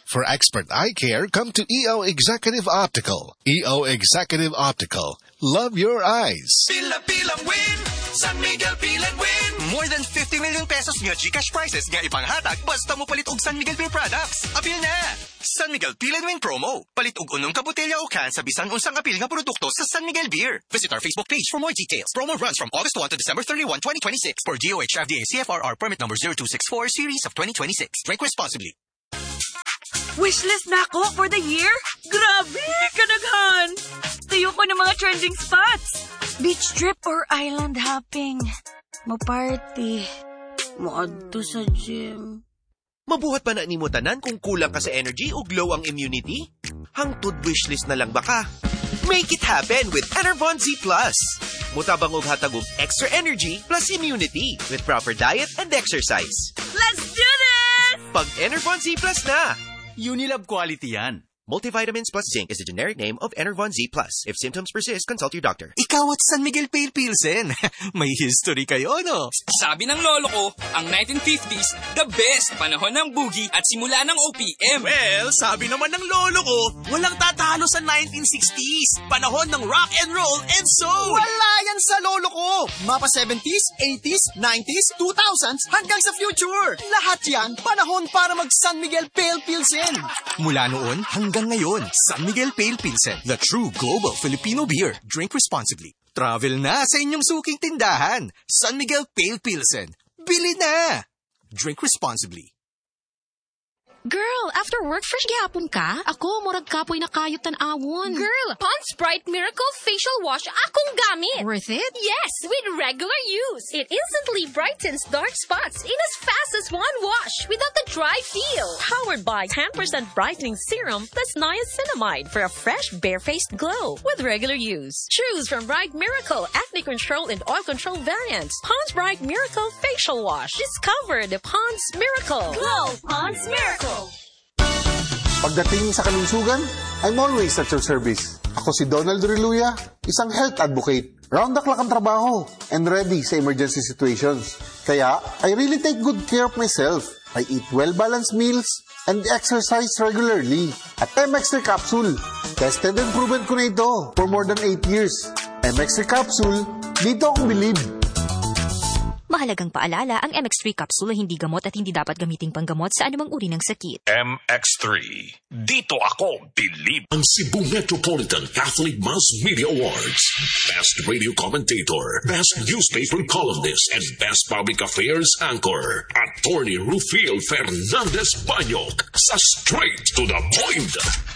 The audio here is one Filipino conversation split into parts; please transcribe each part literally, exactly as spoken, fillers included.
For expert eye care, come to E O Executive Optical. E O Executive Optical. Love your eyes. Pila-pilang win! San Miguel Pilan win! More than fifty million pesos nga GCash prizes nga ipanghatag basta mo palit og San Miguel Beer products. Apil na! San Miguel Pilan win promo. Palit og unong ka botelya o can sa bisan unsang apil nga produkto sa San Miguel Beer. Visit our Facebook page for more details. Promo runs from August first to December thirty-first, twenty twenty-six for D O H F D A C F R R permit number zero two six four series of twenty twenty-six. Drink responsibly. Wishlist na ako for the year? Grabe, kanaghan! Tayo ko ng mga trending spots. Beach trip or island hopping. Mo-party. Mo-adto sa gym. Mabuhat pa na ni mo tanan kung kulang ka sa energy o glow ang immunity? Hangtod wishlist na lang baka? Make it happen with Enervon Z Plus. Mutabang og hatag og extra energy plus immunity with proper diet and exercise. Let's do this! Pag Enervon Z Plus na! Unilab quality yan. Multivitamins plus zinc is the generic name of Enervon Z Plus. If symptoms persist, consult your doctor. Ikaw at San Miguel Pale Pilsen. May history kayo, no? Sabi ng lolo ko, ang nineteen fifties, the best panahon ng boogie at simula ng O P M. Well, sabi naman ng lolo ko, walang tatalo sa nineteen sixties. Panahon ng rock and roll and soul. Wala yan sa lolo ko. Mapa seventies, eighties, nineties, two thousands, hanggang sa future. Lahat yan, panahon para mag San Miguel Pale Pilsen. Mula noon hanggang ngayon, San Miguel Pale Pilsen, the true global Filipino beer. Drink responsibly. Travel na sa inyong suking tindahan. San Miguel Pale Pilsen. Bili na! Drink responsibly. Girl, after work, fresh gihapon ka? Ako, murag kapoy na kayot tan-awon. Girl, Pond's Bright Miracle Facial Wash akong gamit. Worth it? Yes, with regular use. It instantly brightens dark spots in as fast as one wash without the dry feel. Powered by ten percent brightening serum plus niacinamide for a fresh, bare-faced glow with regular use. Choose from Bright Miracle Acne Control and Oil Control variants. Pond's Bright Miracle Facial Wash. Discover the Pond's Miracle. Glow Pond's Miracle. Pagdating sa kalusugan, I'm always at your service. Ako si Donald Reluya, isang health advocate. Round the clock ang trabaho and ready sa emergency situations. Kaya, I really take good care of myself. I eat well-balanced meals and exercise regularly. At M X three Capsule, tested and proven ko na ito for more than eight years. M X three Capsule, dito akong believe. Mahalagang paalala, ang M X three capsule ay hindi gamot at hindi dapat gamiting panggamot sa anumang uri ng sakit. M X three. Dito ako, believe. Ang Cebu Metropolitan Catholic Mass Media Awards. Best Radio Commentator, Best Newspaper Columnist, and Best Public Affairs Anchor. Attorney Rufil Fernandez Banyok sa Straight to the Point.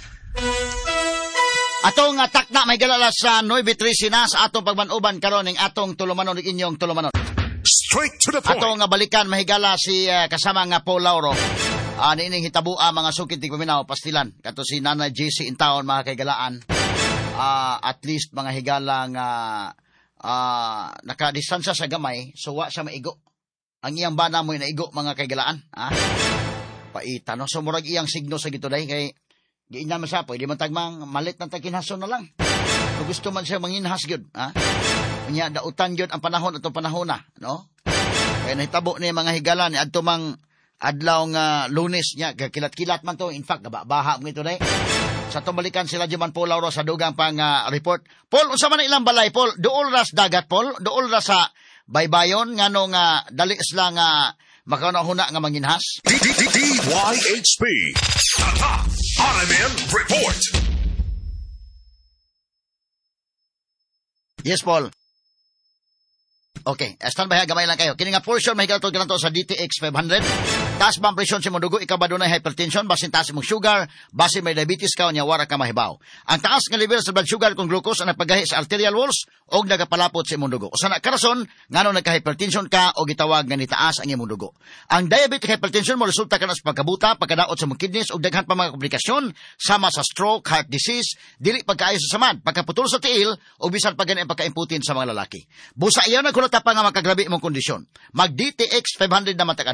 Atong atak na may galala sa nine thirty na sa atong pagmanuban karon ning atong tulumanon ning inyong tulumanon. Straight to the point. Ato nga balikan mahigala si uh, kasama nga Paul Lauro. Uh, niining hitabua mga sukit ni paminaw pastilan. Kato si Nanay J C in town mga kaigalaan. Uh, at least mga higala nga uh, nakadistansya sa gamay so wa siya maigo. Ang iyang bana mo naigo mga kaigalaan. Ha? Paita no. So murag iyang signo sa gito day kay giingan man sa pwede man tagmang malit na taginhason na lang. Kung gusto man siya manginhas gyud, ha? Nya dautan gyud ang panahon atong panahon na, no? Kaya nahitabo ni mga higala ni adto mang adlaw nga Lunes nya kilat-kilat man to. In fact, baha mo ito day. Sa tumalikan sila Juman Paul Lauro sa dugang pang uh, report. Paul, unsa man ilang balay, Paul? Duol ras dagat, Paul? Duol ras sa baybayon ngano nga dali isla nga makanahuna nga manginhas? D Y H P. Tata R M N Report. Yes, Paul. Okay, stand by ha, gamay lang kayo. Kini nga portion may gatod ganito sa D T X five hundred. Taas ba ang presyon sa imong dugo, ikaw ba dunay hypertension, basin taas imong sugar, basin may diabetes ka, nya wara ka mahibaw. Ang taas nga level sa blood sugar kung glucose ang nagpagahi sa arterial walls og nagapalapot sa imong dugo. Usa na karason ngano nagka-hypertension ka o gitawag nga nitaas ang imong dugo. Ang diabetic hypertension mo resulta kana sa pagkabuta, pagkadaot sa imong kidneys ug daghan pa mga komplikasyon sama sa stroke, heart disease, dili pagkaayo sa samad, pagkaputol sa tiil o bisan pa gani ang pagkaimputin sa mga lalaki. Busa iyaw nagkulata pa nga makagrabe imong kondisyon. Mag D T X five hundred na matag adlaw.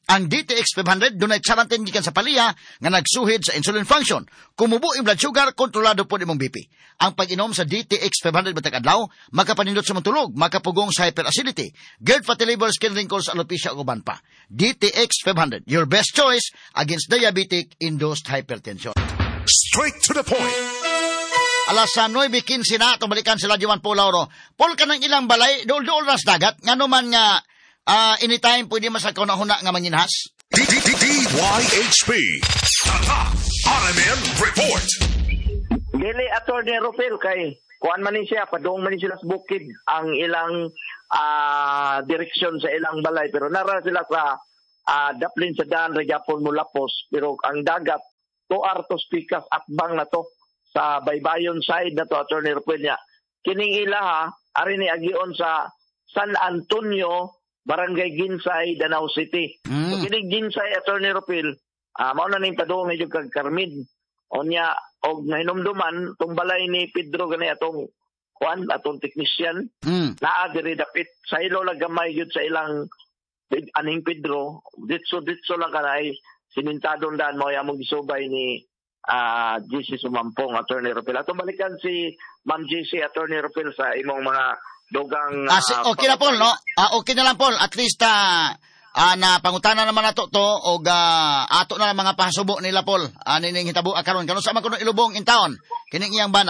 Ang D T X five hundred dunay seventeen gikan sa paliha nga nagsuhid sa insulin function. Kumubo ang blood sugar, kontrolado po imong B P. Ang pag-inom sa D T X five hundred batag adlaw, makapanindot sa mong tulog, makapugong sa hyperacidity, GERD, fatty liver, skin wrinkles, alopecia ug uban pa. D T X five hundred, your best choice against diabetic-induced hypertension. Straight to the point. Alas sa nine fifteen na, tumalikan sila Juan Paul Lauro. Paul ka ng ilang balay, dool-dool nas dagat, nga naman nga, uh, anytime pwede masakaw na huna nga manginhas. D Y H P. Tata, R M N Report. Dili Attorney Rufil kay kuan man ni siya, padung man ni sila sa bukid ang ilang uh, direksyon sa ilang balay. Pero nara sila sa uh, daplin sa daan, Rajapon Mulapos. Pero ang dagat, to Artos Picas at bang na to sa Baybayon side na to, Attorney Rufil niya. Kining ila ha, ari ni agion sa San Antonio, Barangay Ginsay, Danau City. Mm. So, kinig Ginsay, Attorney Rufil, uh, mauna na yung padung medyo kag Carmid. O niya, o nahinumduman, itong balay ni Pedro gani atong kuan, atong technician, mm. naagiri dapit, sa ilo lang gamay yun sa ilang aning Pedro, ditso-ditso lang kanay, sinintadong daan mo, yung mong isubay ni uh, G C Sumampong, Attorney Rufil. Atong balikan si Ma'am G C, Attorney Rufil, sa imong mga dogang... Uh, ah, si, okay na, Paul, no? Uh, okay na lang, Paul. At least, uh, uh, na pangutana naman nato to, o uh, ato na lang mga pahasubo nila, Paul. Uh, nining hitabo akaron. Kano sa mga ilubong in town? Kining iyang bana?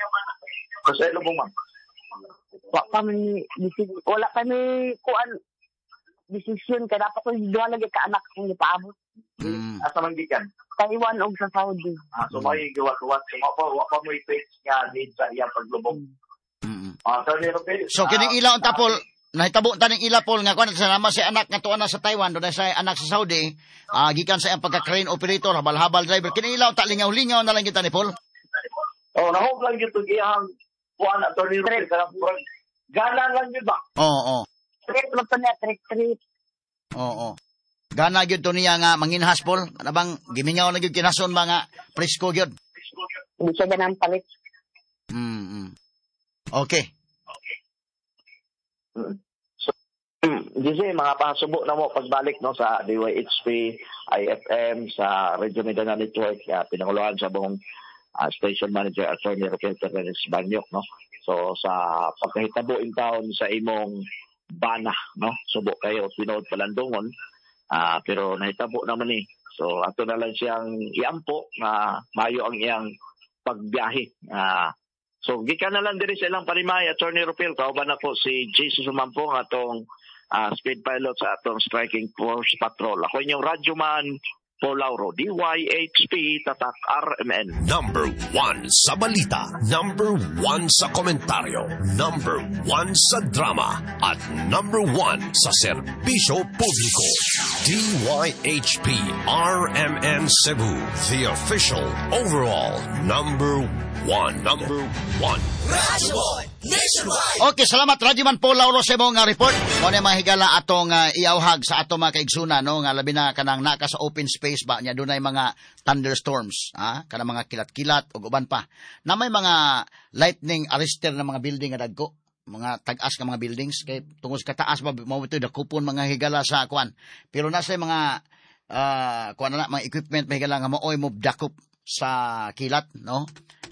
Sa ilubong, ma'am. Wala kami, wala kami, kuan, desisyon, kaya dapat ko duwa lagi ka anak kong ipaabot. Mm. Asa man gikan? Taiwan o sa Saudi. Ah, so may gawa-gawa. Wala pa mo i-face nga need sa iyang paglubong. Mm. Ah, so, kining ilaw ang tapol, nahitabo taning ila Paul nga kuan sa nama si anak nga tuwa na sa Taiwan, doon sa anak sa Saudi, uh, gikan sa iyang pagka-crane operator, habal-habal driver. Kining ilaw ta lingaw-lingaw na lang kita ni Paul. Oh, nahog lang gyud iyang kuan Attorney Rufil kanang gana lang gyud ba? Oo, oo. Trip lang to niya, trip trip. Oo, oo. Gana gyud to niya nga manginhas Paul, ana bang gimingaw na gyud kinason mga presko gyud. Hindi siya ganang palit. Mm. -hmm. Okay. Okay. Hmm. So, Jose, mga pasubo na mo pagbalik no sa D Y H P, I F M, sa Radio Mindanao Network, uh, pinanguluhan sa buong uh, station manager Attorney Rufil Perez Banyok, no. So sa pagkahitabo in town sa imong bana, no. Subo kayo pinood palandungon, uh, pero nahitabo naman ni. So ato na lang siyang iampo na uh, mayo ang iyang pagbiyahe. Uh, So, gikan na lang diri sa ilang parimay, Attorney Rufil, kauban na po si Jesus Sumampong, atong uh, speed pilot sa atong striking force patrol. Ako inyong radyoman, Paul Lauro, D Y H P, Tatak R M N. Number one sa balita, number one sa komentaryo, number one sa drama, at number one sa serbisyo publiko. D Y H P R M N Cebu, the official overall number one. Number one. Radyoman Nationwide. Okay, salamat Radyoman Paul Lauro sa mong uh, report. Muna mga higala atong uh, iawhag sa atong mga kaigsuna, no? Nga labi na kanang naka sa open space ba, niya doon ay mga thunderstorms, ha? Kanang mga kilat-kilat o uban pa. Na may mga lightning arrestor na mga building nga dagko. Mga tag-as ka mga buildings. Kay tungos kataas ba, mo ito dakupon mga higala sa kuan. Pero nasa mga, uh, kuan na, mga equipment, mga higala nga maoy mo dakup sa kilat, no?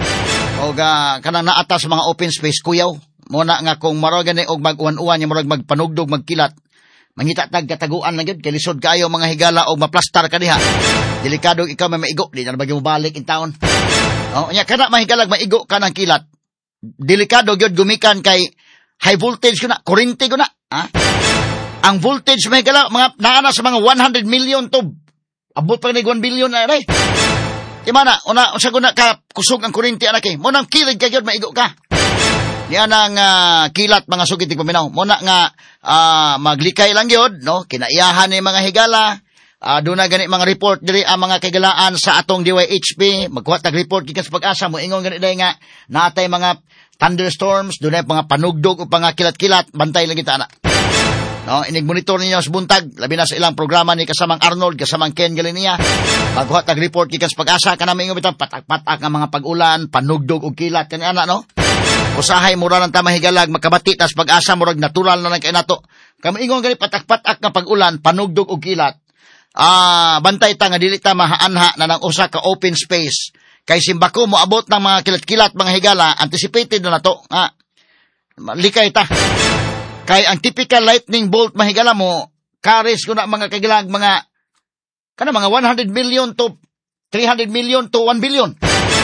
O ga kanang naata sa mga open space kuyaw muna nga kung maragan ni og mag-uwan-uwan nya murag magpanugdog magkilat mangita tag kataguan lang gyud kay lisod kaayo mga higala og maplastar ka diha delikado ikaw may maigo di na bagyo balik in town o nya kana mahigalag maigo ka ng kilat delikado gyud gumikan kay high voltage ko na kurente ko na ha ang voltage mahigala mga naana sa mga one hundred million to abot pa ni one billion na ray. Di mana, una, unsa guna ka kusog ang kurinti anak eh. Munang kilig ka gyud maigo ka. Niya nang uh, kilat mga sugit ti paminaw. Muna nga uh, maglikay lang gyud, no? Kinaiyahan ni mga higala. Uh, doon na gani mga report diri ang mga kagalaan sa atong D Y H P. Magkuha tag report gikan sa pag-asa mo ingon gani day nga natay mga thunderstorms, doon ay mga panugdog o mga kilat-kilat, bantay lang kita anak. No, inig monitor ninyo sa buntag, labi na sa ilang programa ni kasamang Arnold, kasamang Ken Galinia. Paghuhat tag report gikan sa pag-asa kanami ingon bitang patak-patak nga mga pag-ulan, panugdog ug kilat kani ana no. Usahay mura lang ta mahigalag makabati tas pag-asa murag natural na lang kay nato. Kami ingon gani patak-patak nga pag-ulan, panugdog ug kilat. ah, bantay ta nga dili ta mahaanha na ng usa ka open space. Kay simbako mo abot ng mga kilat-kilat mga higala, anticipated na nato. Ah, likay ta. Kay ang typical lightning bolt mga higala mo, carries ko na mga kagilag, mga, kana mga one hundred million to three hundred million to one billion.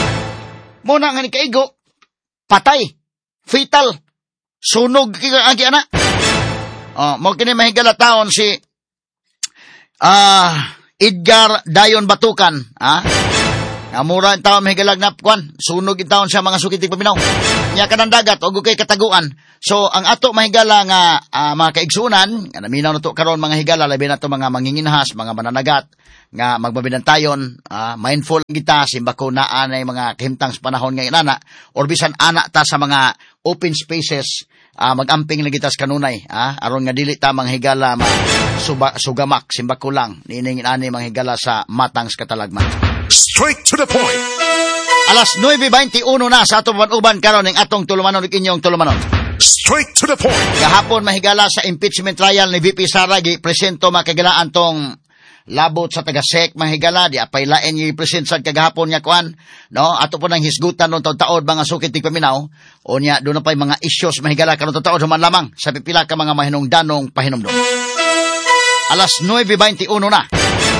Muna nga ni kaigo, patay, fatal, sunog ang ana. Oh, mo kini mahigala taon si ah uh, Edgar Dayon Batukan, ah. Amura ang taon mahigalag na kwan, sunog in taon sa mga sukitig paminaw. Nya kanang dagat og kay kataguan. So ang ato mahigala nga uh, mga kaigsunan, nga naminaw na to karon mga higala labi na to mga manginginhas, mga mananagat nga magbabidantayon, uh, mindful kita simbako naa nay mga kahimtang sa panahon nga inana or bisan ana ta sa mga open spaces. Ah, uh, magamping lagi tas kanunay, ah, aron nga dili ta mga higala ma suba, sugamak simbako lang nining ani mga higala sa matang sa katalagman. Straight to the point. Alas nueve twenty-one na sa atong uban karon ning atong tulumanon ug inyong tulumanon. Straight to the point. Gahapon mahigala sa impeachment trial ni V P Sara gi presento makagalaan tong labot sa taga-sek mahigala di apay lain yung present sa kagahapon niya kuan no ato po nang hisgutan nung taon-taon mga sukit ti paminaw o niya doon na pa'y mga issues mahigala karon taon human lamang sa pipila ka mga mahinungdanong pahinomdom. Alas nueve twenty-one na.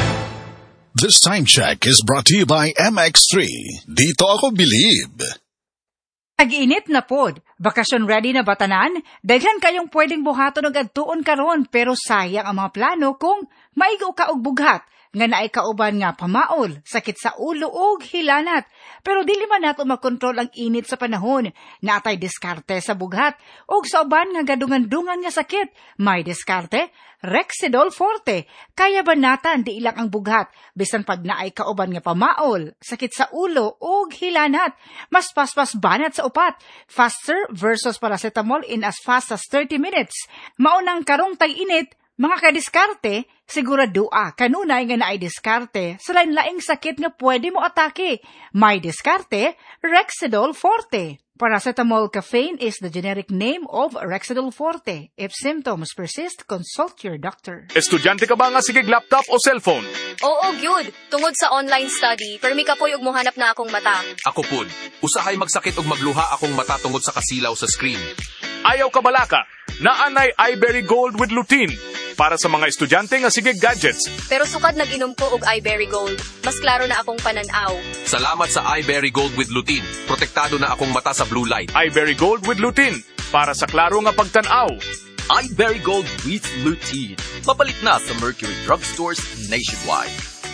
This time check is brought to you by M X three. Dito ako believe. Tag-init na pod. Bakasyon ready na batanan? Daghan kayong pwedeng buhaton og adtuon karon pero sayang ang mga plano kung maigo ka og bughat nga naay kauban nga pamaol, sakit sa ulo ug hilanat. Pero dili man nato makontrol ang init sa panahon. Natay diskarte sa bughat ug sa uban nga gadungan-dungan nga sakit. May diskarte, Rexidol Forte. Kaya banatan di ilang ang bughat bisan pag naay kauban nga pamaol, sakit sa ulo ug hilanat. Mas paspas banat sa upat. Faster versus paracetamol in as fast as thirty minutes. Maunang karong tag-init, mga kadiskarte, siguradua kanunay nga naay diskarte sa lain-laing sakit nga pwede mo atake. May diskarte, Rexidol Forte. Paracetamol caffeine is the generic name of Rexidol Forte. If symptoms persist, consult your doctor. Estudyante ka ba nga sigig laptop o cellphone? Oo, gyud. Tungod sa online study, permi ka po'y og mohanap na akong mata. Ako pud. Usahay magsakit og magluha akong mata tungod sa kasilaw sa screen. Ayaw ka balaka. Naanay iBerry Gold with lutein para sa mga estudyante nga sigig gadgets. Pero sukad nag-inom ko og iBerry Gold. Mas klaro na akong pananaw. Salamat sa iBerry Gold with lutein. Protektado na akong mata sa blue light. iBerry Gold with lutein para sa klaro nga pagtanaw. iBerry Gold with lutein. Mapalit na sa Mercury drugstores nationwide.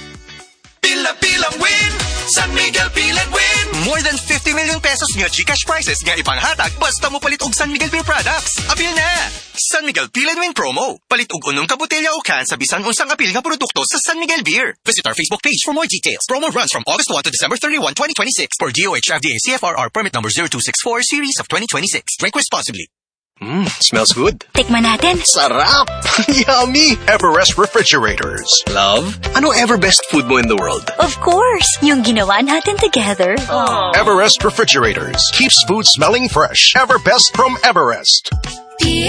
Pila-pilang win! San Miguel Pil and Win! More than fifty million pesos nga GCash prizes nga ipanghatag basta mo palit og San Miguel Beer products. Apil na! San Miguel Pil and Win promo. Palit og unong ka botelya o can sa bisan unsang apil nga produkto sa San Miguel Beer. Visit our Facebook page for more details. Promo runs from August first to December thirty-first, twenty twenty-six for D O H F D A C F R R permit number zero two six four series of twenty twenty-six. Drink responsibly. Mmm, smells good. Tikman natin. Sarap! Yummy! Everest Refrigerators. Love, ano ever best food mo in the world? Of course, yung ginawa natin together. Aww. Everest Refrigerators keeps food smelling fresh. Ever best from Everest.